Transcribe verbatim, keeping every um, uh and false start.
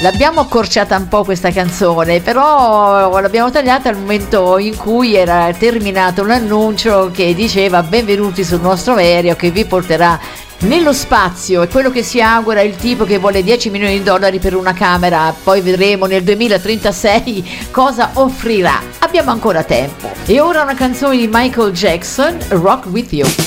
L'abbiamo accorciata un po' questa canzone, però l'abbiamo tagliata al momento in cui era terminato un annuncio che diceva benvenuti sul nostro aereo che vi porterà nello spazio. È quello che si augura il tipo che vuole dieci milioni di dollari per una camera. Poi vedremo nel duemilatrentasei cosa offrirà. Abbiamo ancora tempo. E ora una canzone di Michael Jackson, Rock With You.